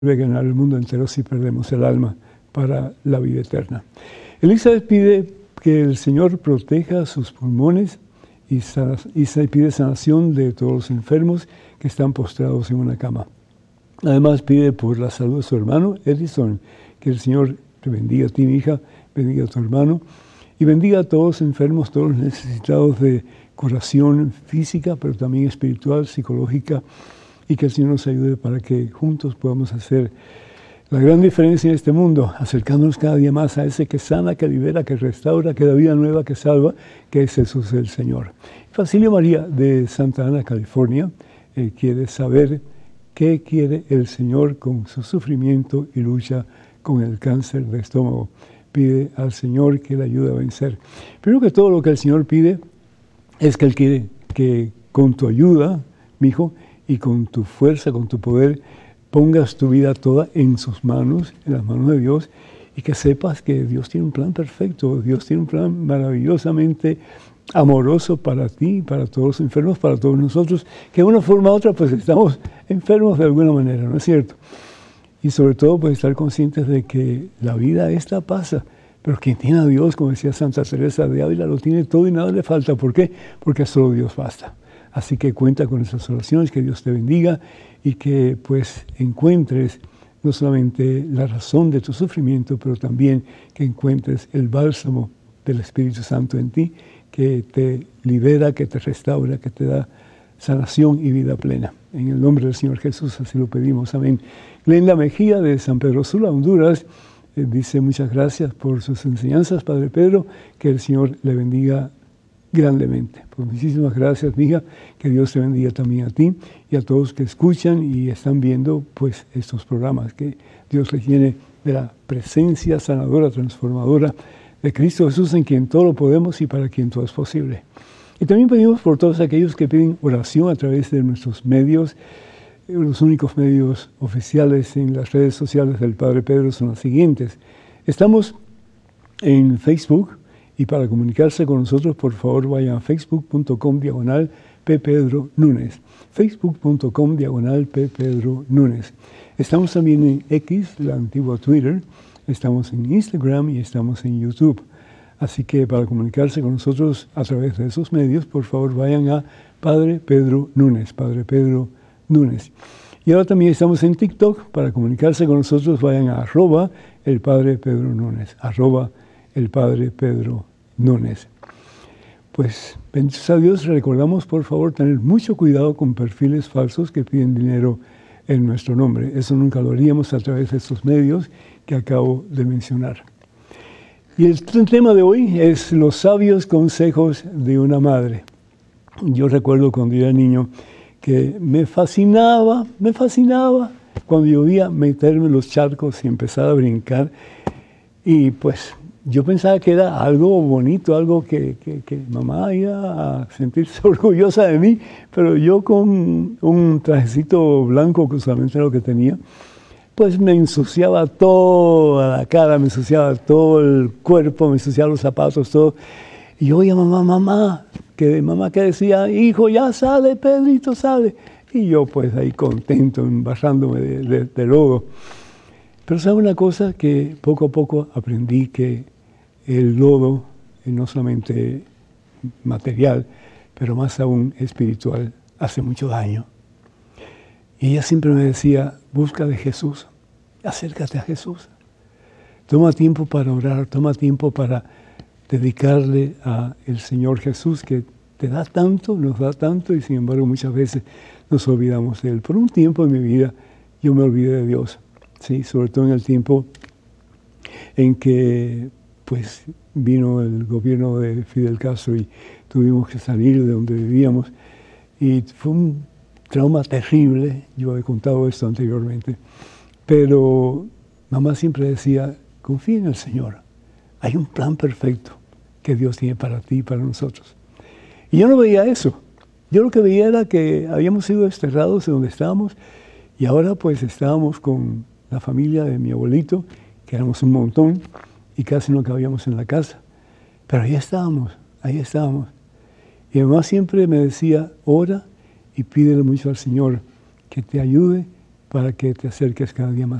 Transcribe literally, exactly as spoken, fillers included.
debe ganar el mundo entero si perdemos el alma para la vida eterna. Elizabeth pide que el Señor proteja sus pulmones y, sana, y pide sanación de todos los enfermos que están postrados en una cama. Además pide por la salud de su hermano Edison, que el Señor te bendiga a ti, mi hija, bendiga a tu hermano y bendiga a todos los enfermos, todos los necesitados de curación física, pero también espiritual, psicológica, y que el Señor nos ayude para que juntos podamos hacer la gran diferencia en este mundo, acercándonos cada día más a ese que sana, que libera, que restaura, que da vida nueva, que salva, que es Jesús el Señor. Facilio María de Santa Ana, California, eh, quiere saber qué quiere el Señor con su sufrimiento y lucha con el cáncer de estómago. Pide al Señor que le ayude a vencer. Primero que todo, lo que el Señor pide es que Él quiere que con tu ayuda, mi hijo, y con tu fuerza, con tu poder, pongas tu vida toda en sus manos, en las manos de Dios, y que sepas que Dios tiene un plan perfecto, Dios tiene un plan maravillosamente amoroso para ti, para todos los enfermos, para todos nosotros, que de una forma u otra pues estamos enfermos de alguna manera, ¿no es cierto? Y sobre todo pues estar conscientes de que la vida esta pasa, pero quien tiene a Dios, como decía Santa Teresa de Ávila, lo tiene todo y nada le falta. ¿Por qué? Porque solo Dios basta. Así que cuenta con esas oraciones, que Dios te bendiga y que pues encuentres no solamente la razón de tu sufrimiento, pero también que encuentres el bálsamo del Espíritu Santo en ti, que te libera, que te restaura, que te da sanación y vida plena. En el nombre del Señor Jesús, así lo pedimos. Amén. Glenda Mejía, de San Pedro Sula, Honduras, eh, dice muchas gracias por sus enseñanzas, Padre Pedro, que el Señor le bendiga grandemente. Pues muchísimas gracias, mija, que Dios te bendiga también a ti y a todos que escuchan y están viendo pues estos programas, que Dios les llene de la presencia sanadora, transformadora de Cristo Jesús, en quien todo lo podemos y para quien todo es posible. Y también pedimos por todos aquellos que piden oración a través de nuestros medios. Los únicos medios oficiales en las redes sociales del Padre Pedro son los siguientes. Estamos en Facebook, y para comunicarse con nosotros, por favor, vayan a facebook punto com diagonal P. Pedro Núñez. facebook punto com diagonal P. Pedro Núñez. Estamos también en X, la antigua Twitter. Estamos en Instagram y estamos en YouTube. Así que para comunicarse con nosotros a través de esos medios, por favor, vayan a Padre Pedro Núñez. Padre Pedro Núñez. Y ahora también estamos en TikTok. Para comunicarse con nosotros, vayan a arroba el Padre Pedro Núñez. Arroba el Padre Pedro Núñez. Pues, benditos a Dios, recordamos por favor tener mucho cuidado con perfiles falsos que piden dinero en nuestro nombre. Eso nunca lo haríamos a través de estos medios que acabo de mencionar. Y el tema de hoy es los sabios consejos de una madre. Yo recuerdo cuando yo era niño que me fascinaba, me fascinaba cuando llovía meterme en los charcos y empezar a brincar. Y pues yo pensaba que era algo bonito, algo que, que, que mamá iba a sentirse orgullosa de mí, pero yo con un trajecito blanco, que solamente era lo que tenía, pues me ensuciaba toda la cara, me ensuciaba todo el cuerpo, me ensuciaba los zapatos, todo. Y yo oía mamá, mamá, que mamá que decía, hijo, ya sale, Pedrito, sale. Y yo pues ahí contento, embarrándome de, de, de lodo. Pero ¿sabe una cosa? Que poco a poco aprendí que el lodo, no solamente material, pero más aún espiritual, hace mucho daño. Y ella siempre me decía, busca de Jesús, acércate a Jesús. Toma tiempo para orar, toma tiempo para dedicarle al Señor Jesús, que te da tanto, nos da tanto, y sin embargo muchas veces nos olvidamos de Él. Por un tiempo en mi vida yo me olvidé de Dios. Sí, sobre todo en el tiempo en que pues, vino el gobierno de Fidel Castro y tuvimos que salir de donde vivíamos. Y fue un trauma terrible, yo he contado esto anteriormente, pero mamá siempre decía, confía en el Señor, hay un plan perfecto que Dios tiene para ti y para nosotros. Y yo no veía eso, yo lo que veía era que habíamos sido desterrados de donde estábamos y ahora pues estábamos con la familia de mi abuelito, que éramos un montón y casi no cabíamos en la casa. Pero ahí estábamos, ahí estábamos. Y además siempre me decía, ora y pídele mucho al Señor que te ayude para que te acerques cada día más